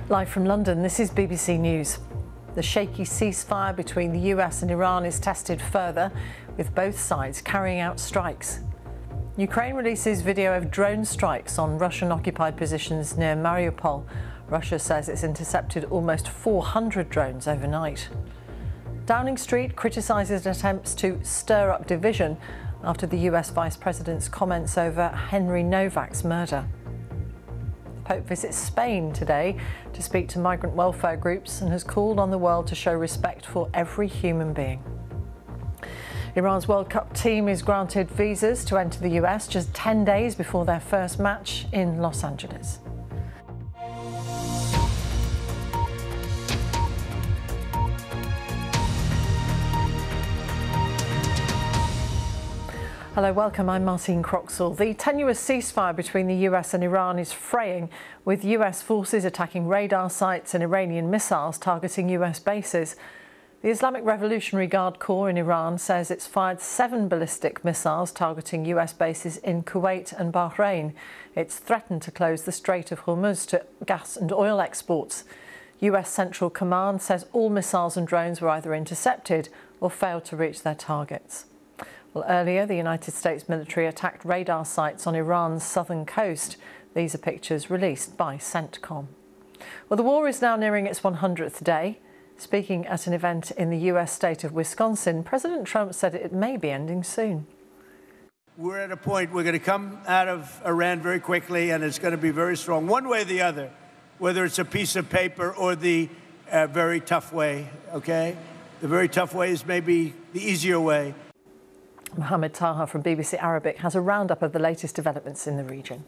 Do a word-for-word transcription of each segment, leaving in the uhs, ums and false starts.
Live from London, this is B B C News. The shaky ceasefire between the U S and Iran is tested further, with both sides carrying out strikes. Ukraine releases video of drone strikes on Russian-occupied positions near Mariupol. Russia says it's intercepted almost four hundred drones overnight. Downing Street criticises attempts to stir up division after the U S Vice President's comments over Henry Novak's murder. The Pope visits Spain today to speak to migrant welfare groups and has called on the world to show respect for every human being. Iran's World Cup team is granted visas to enter the U S just ten days before their first match in Los Angeles. Hello, welcome. I'm Martine Croxall. The tenuous ceasefire between the U S and Iran is fraying, with U S forces attacking radar sites and Iranian missiles targeting U S bases. The Islamic Revolutionary Guard Corps in Iran says it's fired seven ballistic missiles targeting U S bases in Kuwait and Bahrain. It's threatened to close the Strait of Hormuz to gas and oil exports. U S Central Command says all missiles and drones were either intercepted or failed to reach their targets. Well, earlier, the United States military attacked radar sites on Iran's southern coast. These are pictures released by CENTCOM. Well, the war is now nearing its one hundredth day. Speaking at an event in the U S state of Wisconsin, President Trump said it may be ending soon. We're at a point we're going to come out of Iran very quickly, and it's going to be very strong, one way or the other, whether it's a piece of paper or the uh, very tough way, okay? The very tough way is maybe the easier way. Mohammed Taha from B B C Arabic has a roundup of the latest developments in the region.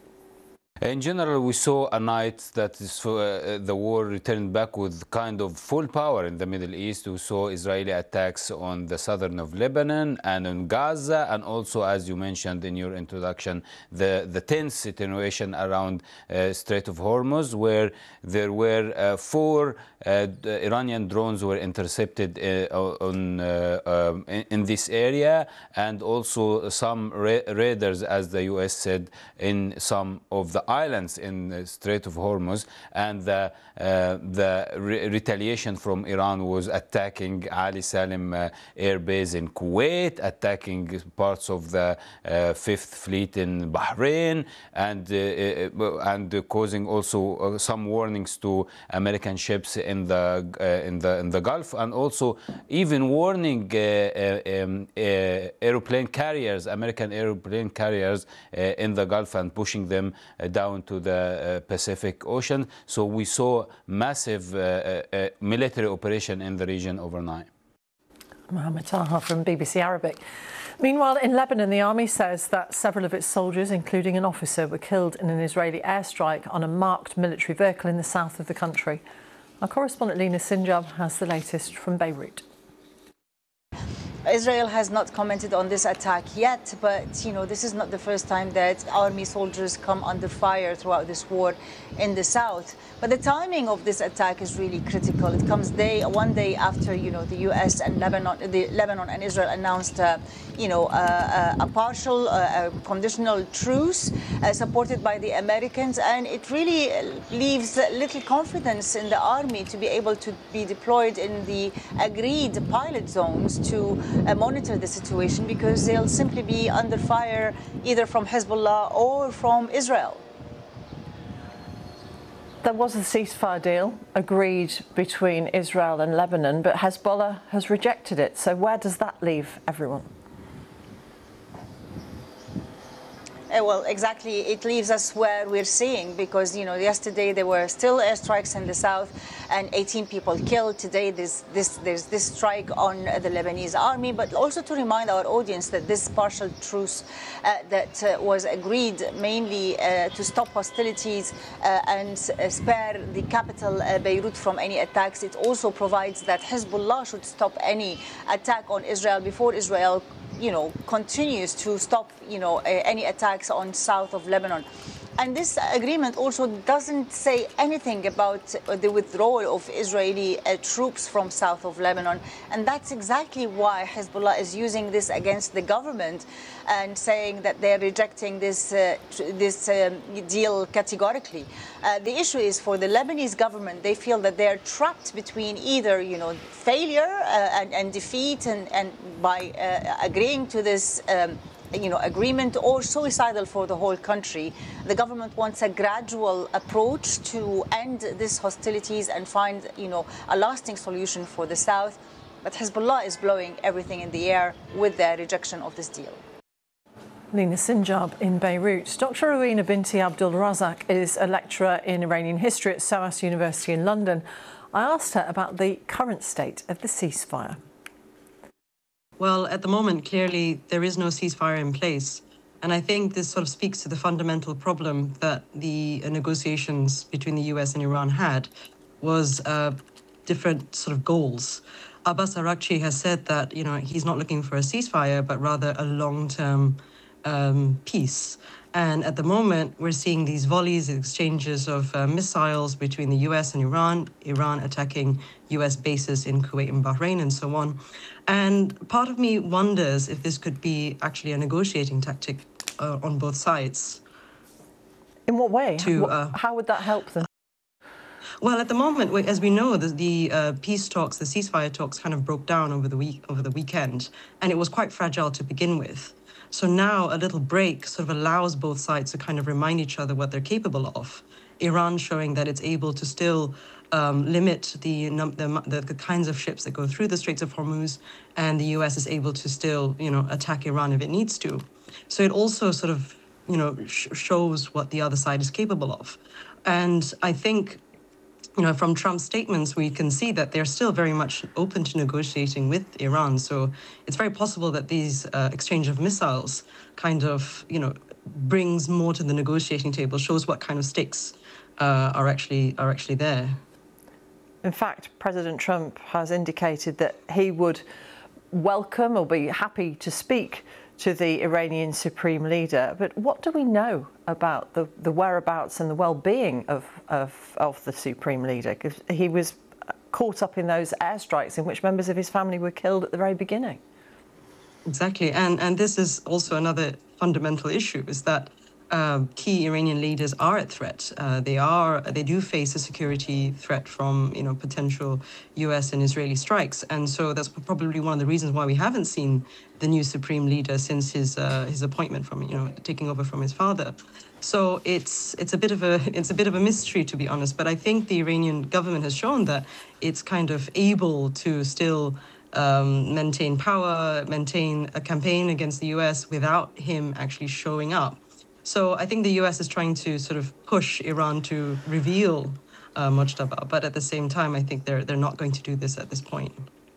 In general, we saw a night that is for, uh, the war returned back with kind of full power in the Middle East. We saw Israeli attacks on the southern of Lebanon and on Gaza, and also, as you mentioned in your introduction, the, the tense situation around uh, Strait of Hormuz, where there were uh, four uh, Iranian drones were intercepted uh, on, uh, um, in, in this area, and also some ra raiders, as the U S said, in some of the islands in the Strait of Hormuz, and the, uh, the re retaliation from Iran was attacking Ali Salim uh, Air Base in Kuwait, attacking parts of the uh, Fifth Fleet in Bahrain, and uh, and causing also uh, some warnings to American ships in the uh, in the in the Gulf, and also even warning uh, uh, um, uh, airplane carriers, American airplane carriers uh, in the Gulf, and pushing them uh, down to the uh, Pacific Ocean. So we saw massive uh, uh, military operation in the region overnight. Mohammed Taha from B B C Arabic. Meanwhile, in Lebanon, the army says that several of its soldiers, including an officer, were killed in an Israeli airstrike on a marked military vehicle in the south of the country. Our correspondent Lina Sinjab has the latest from Beirut. Israel has not commented on this attack yet, but you know, this is not the first time that army soldiers come under fire throughout this war in the south. But the timing of this attack is really critical. It comes day one day after you know the U S and Lebanon, the Lebanon and Israel announced uh, you know uh, a partial, uh, a conditional truce uh, supported by the Americans, and it really leaves little confidence in the army to be able to be deployed in the agreed pilot zones to Uh, monitor the situation, because they'll simply be under fire either from Hezbollah or from Israel. There was a ceasefire deal agreed between Israel and Lebanon, but Hezbollah has rejected it. So where does that leave everyone? Uh, well, exactly. It leaves us where we're seeing, because, you know, yesterday there were still airstrikes in the south and eighteen people killed. Today there's this, there's this strike on uh, the Lebanese army, but also to remind our audience that this partial truce uh, that uh, was agreed mainly uh, to stop hostilities uh, and uh, spare the capital uh, Beirut from any attacks. It also provides that Hezbollah should stop any attack on Israel before Israel you know, continues to stop, you know, uh, any attacks on south of Lebanon. And this agreement also doesn't say anything about the withdrawal of Israeli uh, troops from south of Lebanon. And that's exactly why Hezbollah is using this against the government and saying that they're rejecting this, uh, this um, deal categorically. Uh, the issue is for the Lebanese government, they feel that they're trapped between either, you know, failure uh, and, and defeat and, and by uh, agreeing to this um, you know, agreement or suicidal for the whole country. The government wants a gradual approach to end these hostilities and find, you know, a lasting solution for the South. But Hezbollah is blowing everything in the air with their rejection of this deal. Lina Sinjab in Beirut. Doctor Rouina Binti Abdul Razak is a lecturer in Iranian history at SOAS University in London. I asked her about the current state of the ceasefire. Well, at the moment, clearly, there is no ceasefire in place. And I think this sort of speaks to the fundamental problem that the negotiations between the U S and Iran had, was uh, different sort of goals. Abbas Araghchi has said that, you know, he's not looking for a ceasefire, but rather a long-term um, peace. And at the moment, we're seeing these volleys, exchanges of uh, missiles between the U S and Iran, Iran attacking U S bases in Kuwait and Bahrain and so on. And part of me wonders if this could be actually a negotiating tactic uh, on both sides. In what way? To, what, uh, how would that help them? Well, at the moment, as we know, the, the uh, peace talks, the ceasefire talks kind of broke down over the week, over the weekend, and it was quite fragile to begin with. So now a little break sort of allows both sides to kind of remind each other what they're capable of. Iran showing that it's able to still um, limit the, the, the, the kinds of ships that go through the Straits of Hormuz, and the U S is able to still, you know, attack Iran if it needs to. So it also sort of, you know, sh shows what the other side is capable of. And I think, you know, from Trump's statements, we can see that they're still very much open to negotiating with Iran. So it's very possible that these uh, exchange of missiles kind of, you know, brings more to the negotiating table, shows what kind of stakes uh, are actually are actually there. In fact, President Trump has indicated that he would welcome or be happy to speak to the Iranian supreme leader. But what do we know about the, the whereabouts and the well-being of, of, of the supreme leader? Because he was caught up in those airstrikes in which members of his family were killed at the very beginning. Exactly. And, and this is also another fundamental issue, is that uh, key Iranian leaders are at threat. Uh, they are, they do face a security threat from, you know, potential U S and Israeli strikes. And so that's probably one of the reasons why we haven't seen the new supreme leader since his uh, his appointment from, you know, taking over from his father. So it's it's a bit of a it's a bit of a mystery, to be honest. But I think the Iranian government has shown that it's kind of able to still um, maintain power, maintain a campaign against the U S without him actually showing up. So I think the U S is trying to sort of push Iran to reveal uh, Mujtaba, but at the same time, I think they're they're not going to do this at this point.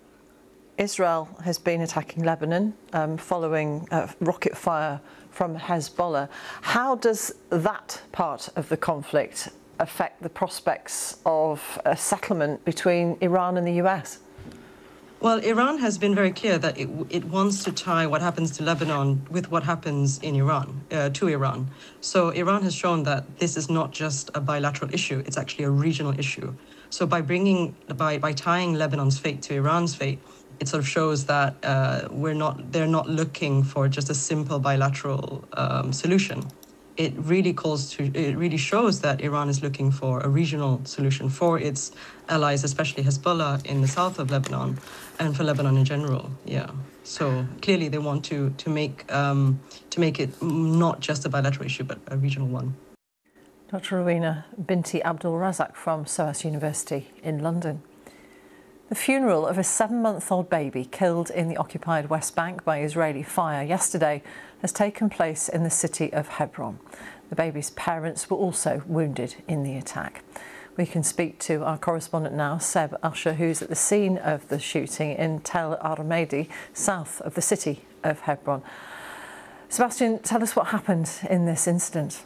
Israel has been attacking Lebanon um, following uh, rocket fire from Hezbollah. How does that part of the conflict affect the prospects of a settlement between Iran and the U S? Well, Iran has been very clear that it, it wants to tie what happens to Lebanon with what happens in Iran, uh, to Iran. So Iran has shown that this is not just a bilateral issue, it's actually a regional issue. So by bringing, by, by tying Lebanon's fate to Iran's fate, it sort of shows that uh, we're not, they're not looking for just a simple bilateral um, solution. It really calls to, it really shows that Iran is looking for a regional solution for its allies, especially Hezbollah in the south of Lebanon, and for Lebanon in general. Yeah. So clearly they want to to make um, to make it not just a bilateral issue, but a regional one. Doctor Rouina Binti Abdul Razak from SOAS University in London. The funeral of a seven-month-old baby killed in the occupied West Bank by Israeli fire yesterday has taken place in the city of Hebron. The baby's parents were also wounded in the attack. We can speak to our correspondent now, Seb Usher, who's at the scene of the shooting in Tel Armadi, south of the city of Hebron. Sebastian, tell us what happened in this incident.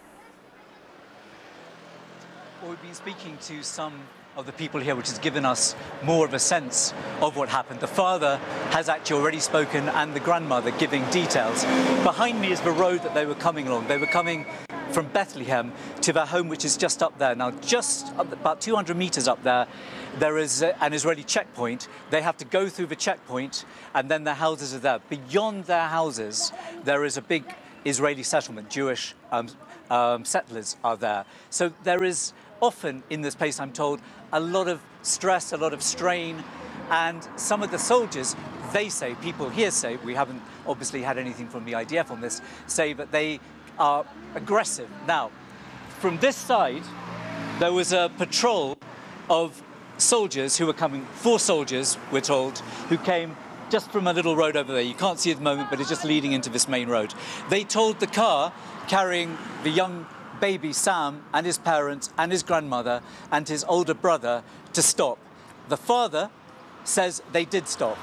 Well, we've been speaking to some of the people here, which has given us more of a sense of what happened. The father has actually already spoken, and the grandmother giving details. Behind me is the road that they were coming along. They were coming from Bethlehem to their home, which is just up there. Now, just about two hundred meters up there, there is an Israeli checkpoint. They have to go through the checkpoint, and then their houses are there. Beyond their houses, there is a big Israeli settlement. Jewish um, um, settlers are there. So there is often in this place, I'm told, a lot of stress, a lot of strain, and some of the soldiers, they say, people here say, we haven't obviously had anything from the I D F on this, say that they are aggressive. Now, from this side, there was a patrol of soldiers who were coming, four soldiers, we're told, who came just from a little road over there. You can't see it at the moment, but it's just leading into this main road. They told the car carrying the young baby Sam and his parents and his grandmother and his older brother to stop. The father says they did stop.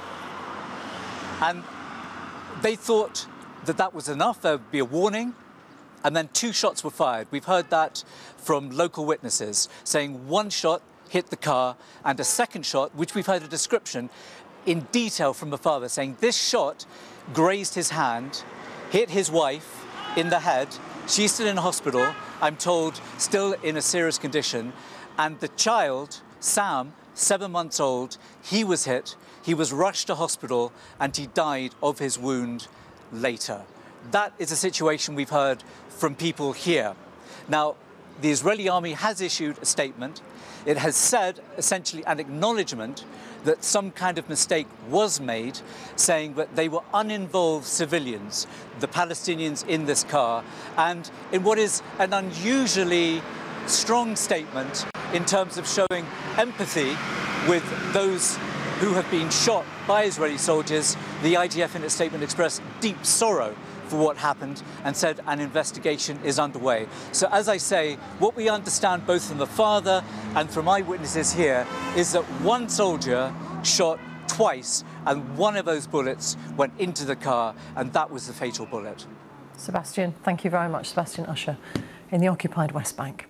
And they thought that that was enough, there would be a warning, and then two shots were fired. We've heard that from local witnesses, saying one shot hit the car and a second shot, which we've heard a description in detail from the father, saying this shot grazed his hand, hit his wife in the head. She's still in hospital, I'm told, still in a serious condition. And the child, Sam, seven months old, he was hit, he was rushed to hospital, and he died of his wound later. That is a situation we've heard from people here. Now, the Israeli army has issued a statement. It has said, essentially, an acknowledgement that some kind of mistake was made, saying that they were uninvolved civilians, the Palestinians in this car, and in what is an unusually strong statement in terms of showing empathy with those who have been shot by Israeli soldiers. The I D F in its statement expressed deep sorrow for what happened and said an investigation is underway. So as I say, what we understand both from the father and from eyewitnesses here is that one soldier shot twice and one of those bullets went into the car, and that was the fatal bullet. Sebastian, thank you very much. Sebastian Usher in the occupied West Bank.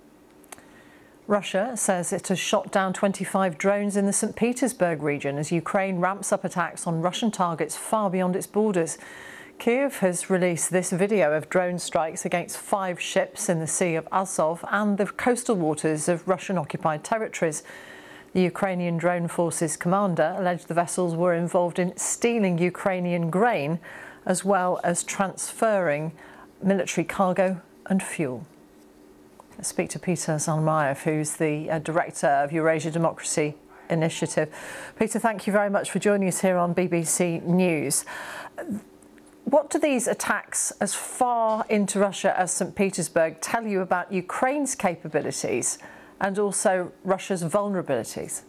Russia says it has shot down twenty-five drones in the Saint Petersburg region as Ukraine ramps up attacks on Russian targets far beyond its borders. Kyiv has released this video of drone strikes against five ships in the Sea of Azov and the coastal waters of Russian-occupied territories. The Ukrainian Drone Forces commander alleged the vessels were involved in stealing Ukrainian grain as well as transferring military cargo and fuel. Let's speak to Peter Zalmayev, who's the uh, director of Eurasia Democracy Initiative. Peter, thank you very much for joining us here on B B C News. What do these attacks as far into Russia as Saint Petersburg tell you about Ukraine's capabilities and also Russia's vulnerabilities?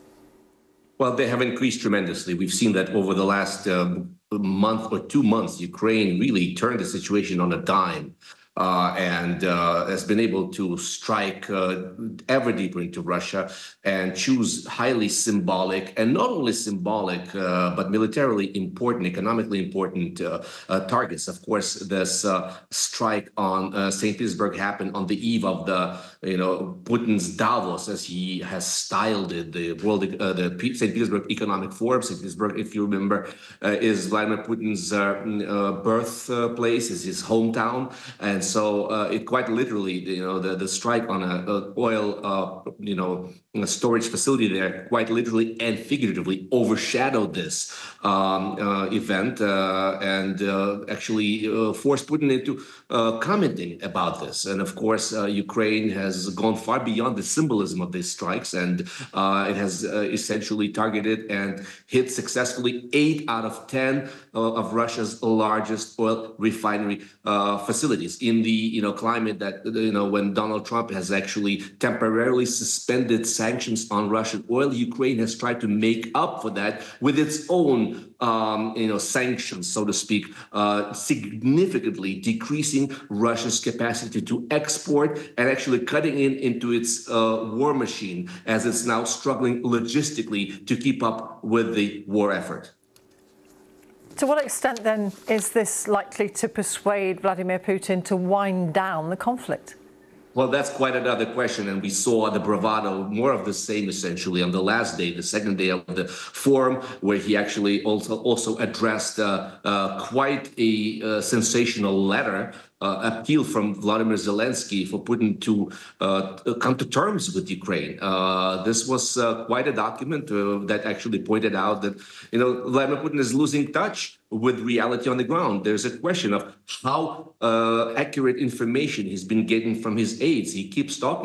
Well, they have increased tremendously. We've seen that over the last um, month or two months, Ukraine really turned the situation on a dime. Uh, and uh, has been able to strike uh, ever deeper into Russia and choose highly symbolic and not only symbolic, uh, but militarily important, economically important uh, uh, targets. Of course, this uh, strike on uh, Saint Petersburg happened on the eve of the, you know, Putin's Davos, as he has styled it, the World, uh, the Saint Petersburg Economic Forum. Saint Petersburg, if you remember, uh, is Vladimir Putin's uh, uh, birthplace, is his hometown, and so uh, it quite literally, you know, the, the strike on a, a oil, uh, you know, a storage facility there quite literally and figuratively overshadowed this um, uh, event uh, and uh, actually uh, forced Putin into uh, commenting about this. And of course, uh, Ukraine has gone far beyond the symbolism of these strikes, and uh, it has uh, essentially targeted and hit successfully eight out of ten uh, of Russia's largest oil refinery uh, facilities in the, you know, climate that, you know, when Donald Trump has actually temporarily suspended sanctions on Russian oil, Ukraine has tried to make up for that with its own, um, you know, sanctions, so to speak, uh, significantly decreasing Russia's capacity to export and actually cutting in into its uh, war machine as it's now struggling logistically to keep up with the war effort. To what extent, then, is this likely to persuade Vladimir Putin to wind down the conflict? Well, that's quite another question, and we saw the bravado, more of the same, essentially, on the last day, the second day of the forum, where he actually also also addressed uh, uh, quite a uh, sensational letter uh, appeal from Vladimir Zelensky for Putin to uh, come to terms with Ukraine. Uh, this was uh, quite a document uh, that actually pointed out that, you know, Vladimir Putin is losing touch with reality on the ground. There's a question of how uh, accurate information he's been getting from his aides. He keeps talking